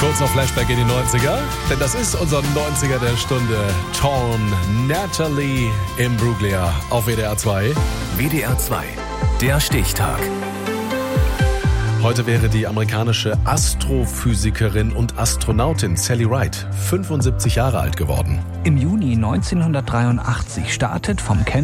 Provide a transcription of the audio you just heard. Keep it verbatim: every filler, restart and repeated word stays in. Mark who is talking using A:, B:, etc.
A: Kurzer Flashback in die neunziger, denn das ist unser neunziger der Stunde. Torn, Natalie Imbruglia auf W D R zwei.
B: W D R zwei, der Stichtag.
A: Heute wäre die amerikanische Astrophysikerin und Astronautin Sally Ride fünfundsiebzig Jahre alt geworden.
C: Im Juni neunzehnhundertdreiundachtzig startet vom Kennedy